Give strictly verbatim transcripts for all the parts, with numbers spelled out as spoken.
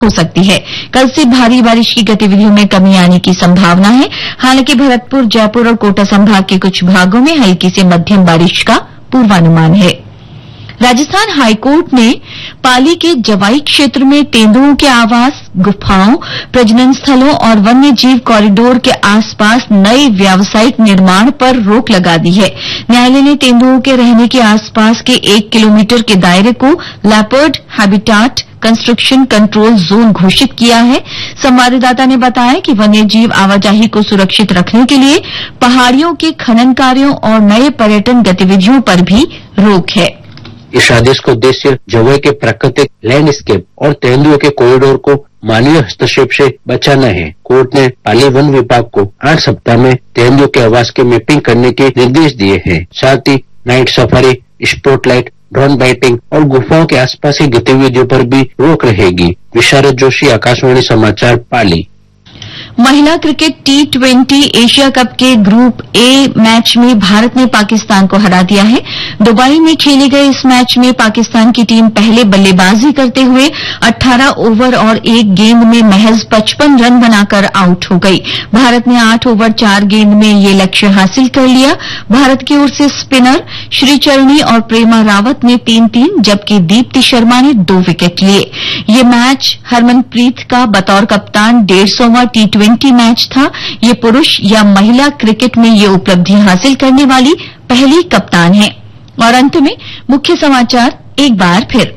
हो सकती है। कल से भारी बारिश की गतिविधियों में कमी आने की संभावना है। हालांकि भरतपुर, जयपुर और कोटा संभाग के कुछ भागों में हल्की से मध्यम बारिश का पूर्वानुमान है। राजस्थान हाईकोर्ट ने पाली के जवाई क्षेत्र में तेंदुओं के आवास, गुफाओं, प्रजनन स्थलों और वन्य जीव कॉरिडोर के आसपास नए व्यावसायिक निर्माण पर रोक लगा दी है। न्यायालय ने तेंदुओं के रहने के आसपास के एक किलोमीटर के दायरे को leopard habitat construction control zone घोषित किया है। संवाददाता ने बताया कि वन्य जीव आवाजाही को सुरक्षित रखने के लिए पहाड़ियों के खनन कार्यों और नए पर्यटन गतिविधियों पर भी रोक है। इस आदेश का उद्देश्य जवाई के प्राकृतिक लैंडस्केप और तेंदुओं के कॉरिडोर को मानवीय हस्तक्षेप से बचाना है। कोर्ट ने पाली वन विभाग को आठ सप्ताह में तेंदुओं के आवास की मैपिंग करने के निर्देश दिए हैं। साथ ही night safari, spotlight, drone biting और गुफाओं के आसपास की गतिविधियों पर भी रोक रहेगी। विशारद जोशी, आकाशवाणी समाचार, पाली। महिला cricket T twenty Asia cup के ग्रुप ए मैच में भारत ने पाकिस्तान को हरा दिया है। दुबई में खेले गए इस मैच में पाकिस्तान की टीम पहले बल्लेबाजी करते हुए अठारह ओवर और एक गेंद में महज पचपन रन बनाकर आउट हो गई। भारत ने आठ ओवर चार गेंद में ये लक्ष्य हासिल कर लिया। भारत की ओर से स्पिनर श्रीचरणी और प्रेमा रावत ने तीन तीन जबकि दीप्ति शर्मा ने दो विकेट लिए। ये मैच हरमनप्रीत का बतौर कप्तान डेढ़ सौवां टी ट्वेंटी मैच था। ये पुरुष या महिला क्रिकेट में ये उपलब्धि हासिल करने वाली पहली कप्तान है। और अंत में मुख्य समाचार एक बार फिर।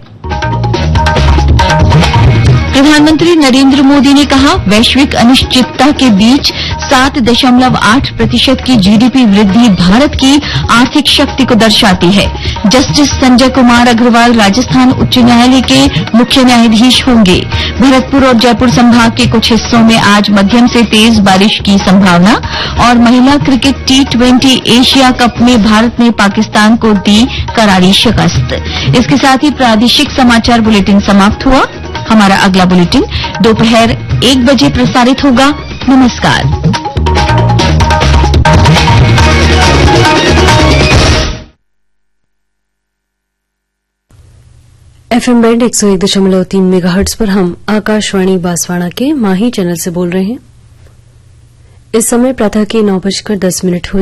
प्रधानमंत्री नरेंद्र मोदी ने कहा, वैश्विक अनिश्चितता के बीच सात दशमलव आठ प्रतिशत की जीडीपी वृद्धि भारत की आर्थिक शक्ति को दर्शाती है। जस्टिस संजय कुमार अग्रवाल राजस्थान उच्च न्यायालय के मुख्य न्यायाधीश होंगे। भरतपुर और जयपुर संभाग के कुछ हिस्सों में आज मध्यम से तेज बारिश की संभावना। और महिला cricket T twenty Asia cup में भारत ने पाकिस्तान को दी करारी शिकस्त। इसके साथ ही प्रादेशिक समाचार बुलेटिन समाप्त हुआ। हमारा अगला बुलेटिन दोपहर एक बजे प्रसारित होगा। नमस्कार। एफएम बैंड एक सौ एक दशमलव तीन मेगाहर्ट्ज पर हम आकाशवाणी बांसवाड़ा के माही चैनल से बोल रहे हैं। इस समय प्रातः के नौ बजकर दस मिनट हुए।